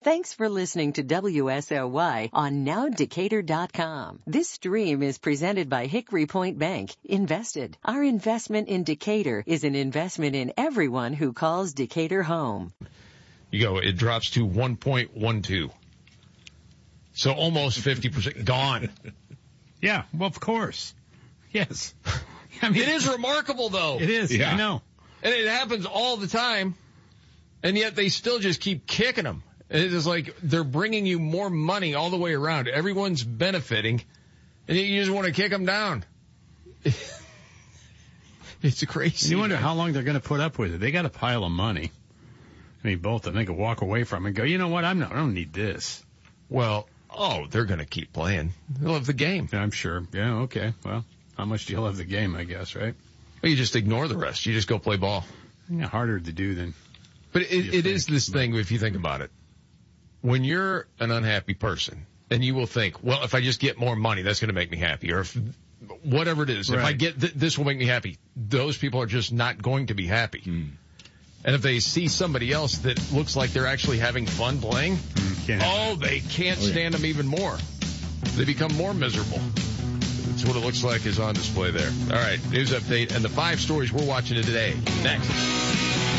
Thanks for listening to WSOY on NowDecatur.com. This stream is presented by Hickory Point Bank. Invested. Our investment in Decatur is an investment in everyone who calls Decatur home. You go, it drops to 1.12. So almost 50% gone. Yeah, well, of course. Yes. I mean, it is remarkable, though. It is, yeah. I know. And it happens all the time, and yet they still just keep kicking them. It is like they're bringing you more money all the way around. Everyone's benefiting, and you just want to kick them down. It's crazy. And you wonder how long they're going to put up with it. They got a pile of money. I mean, both of them. They could walk away from it and go, you know what, I don't need this. Well, they're going to keep playing. They love the game. I'm sure. Yeah, okay. Well, how much do you love the game, I guess, right? Well, you just ignore the rest. You just go play ball. Yeah, harder to do than... But it is this thing, if you think about it. When you're an unhappy person, and you will think, well, if I just get more money, that's going to make me happy. Or if whatever it is, right. If I get this will make me happy. Those people are just not going to be happy. And if they see somebody else that looks like they're actually having fun playing, they can't stand them even more. They become more miserable. That's what it looks like is on display there. All right, news update and the 5 stories we're watching today. Next.